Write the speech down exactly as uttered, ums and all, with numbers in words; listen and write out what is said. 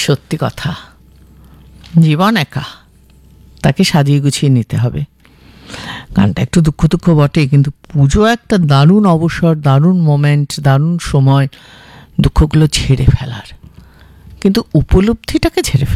সত্যি কথা, জীবন একা, তাকে সাজিয়ে গুছিয়ে নিতে হবে। গানটা একটু দুঃখ দুঃখ বটে, কিন্তু পুজো একটা দারুণ অবসর, দারুণ মোমেন্ট, দারুণ সময় দুঃখগুলো ঝেড়ে ফেলার, কিন্তু উপলব্ধিটাকে ঝেড়ে